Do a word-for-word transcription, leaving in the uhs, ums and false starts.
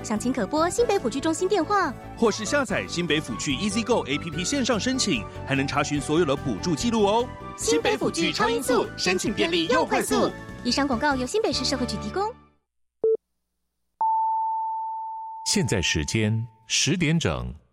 详情可拨新北辅具中心电话， 或是下载新北辅具 EasyGo A P P 线上申请，还能查询所有的补助记录哦。 新北辅具超音速，申请便利又快速。以上广告由新北市社会局提供。 现在时间十点整。